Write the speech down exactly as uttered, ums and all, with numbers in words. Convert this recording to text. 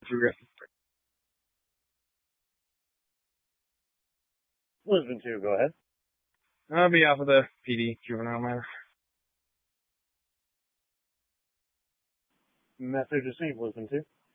Right. Lisbon two, go ahead. I'll be off of the P D juvenile matter. Message received, Lisbon two.